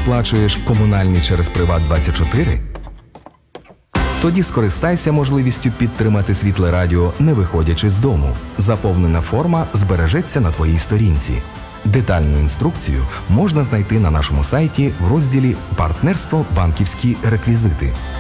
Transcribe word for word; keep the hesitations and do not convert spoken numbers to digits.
сплачуєш комунальні через Приват двадцять чотири? Тоді скористайся можливістю підтримати Світле Радіо, не виходячи з дому. Заповнена форма збережеться на твоїй сторінці. Детальну інструкцію можна знайти на нашому сайті в розділі «Партнерство. Банківські реквізити».